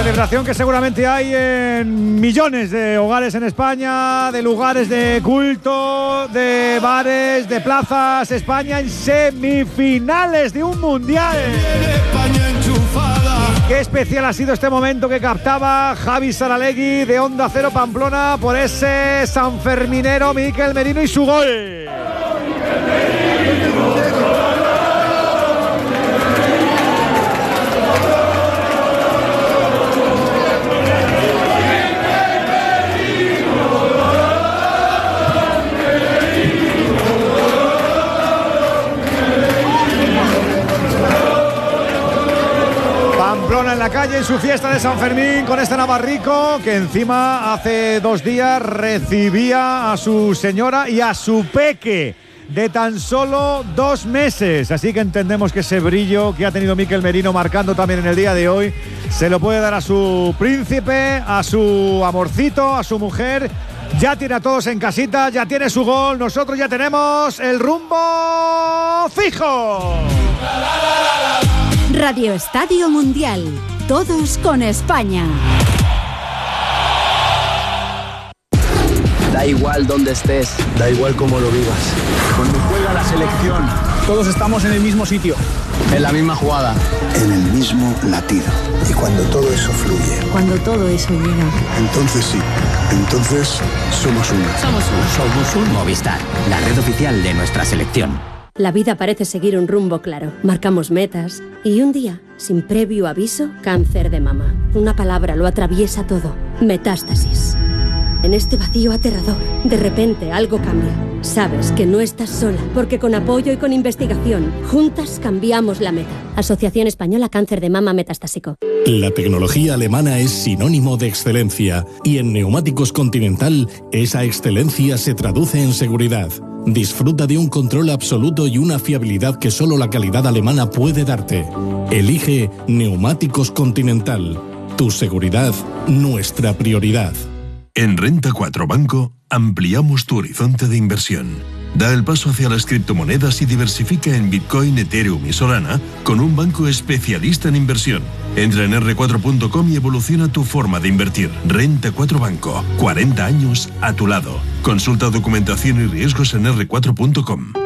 celebración que seguramente hay en millones de hogares en España, de lugares de culto, de bares, de plazas. España en semifinales de un mundial. Qué especial ha sido este momento que captaba Javi Saralegui de Onda Cero Pamplona por ese sanferminero Mikel Merino y su gol. En la calle, en su fiesta de San Fermín, con este navarrico que encima hace 2 días recibía a su señora y a su peque de tan solo 2 meses. Así que entendemos que ese brillo que ha tenido Mikel Merino marcando también en el día de hoy se lo puede dar a su príncipe, a su amorcito, a su mujer. Ya tiene a todos en casita, ya tiene su gol. Nosotros ya tenemos el rumbo fijo. Radio Estadio Mundial. Todos con España. Da igual dónde estés, da igual cómo lo vivas. Cuando juega la selección, todos estamos en el mismo sitio, en la misma jugada, en el mismo latido. Y cuando todo eso fluye, cuando todo eso llega, entonces sí, entonces somos uno. Somos un Movistar, la red oficial de nuestra selección. La vida parece seguir un rumbo claro. Marcamos metas y un día, sin previo aviso, cáncer de mama. Una palabra lo atraviesa todo. Metástasis. En este vacío aterrador, de repente algo cambia. Sabes que no estás sola, porque con apoyo y con investigación, juntas cambiamos la meta. Asociación Española Cáncer de Mama Metastásico. La tecnología alemana es sinónimo de excelencia y en Neumáticos Continental esa excelencia se traduce en seguridad. Disfruta de un control absoluto y una fiabilidad que solo la calidad alemana puede darte. Elige Neumáticos Continental. Tu seguridad, nuestra prioridad. En Renta 4 Banco ampliamos tu horizonte de inversión. Da el paso hacia las criptomonedas y diversifica en Bitcoin, Ethereum y Solana con un banco especialista en inversión. Entra en r4.com y evoluciona tu forma de invertir. Renta 4 Banco, 40 años a tu lado. Consulta documentación y riesgos en r4.com.